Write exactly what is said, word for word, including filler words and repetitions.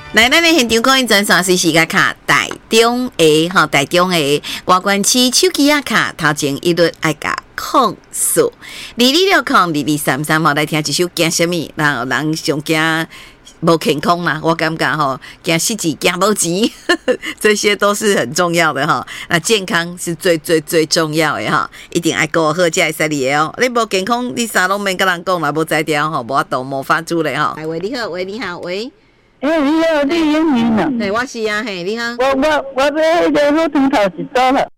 来，咱的现场可以转线是时间卡台中的吼，台中的外关区手机啊卡头前一律爱甲控诉，二二六控二二三三吼来听一首惊什么？然后人上惊无健康啦，我感觉吼惊失钱惊无钱，这些都是很重要的哈。那健康是最最最重要的哈，一定爱顾好才会使你的哦。你无健康，你啥拢免甲人讲啦，无才调吼，无法度无法子嘞吼。喂，你好，喂，你好，喂。 哎、欸，你好，你英语呢？ 嘿，我是啊，嘿，你好。 我我我要迄个好汤头是做了。